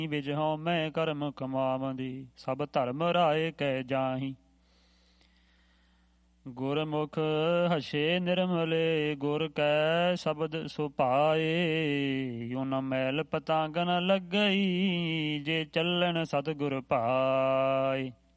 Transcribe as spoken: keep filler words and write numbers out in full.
ਵਿਜ ਹਉ ਮੈਂ ਕਰਮ ਕਮਾਵੰਦੀ, ਸਭ ਧਰਮ ਰਾਏ ਕਹਿ ਜਾਹੀ। ਗੁਰਮੁਖ ਹਸੇ ਨਿਰਮਲੇ, ਗੁਰ ਕੈ ਸ਼ਬਦ ਸੁਭਾਏ। ਯੋ ਨ ਮੈਲ ਪਤੰਗ ਨ ਲੱਗਈ, ਜੇ ਚੱਲਣ ਸਤਿਗੁਰ ਭਾਏ।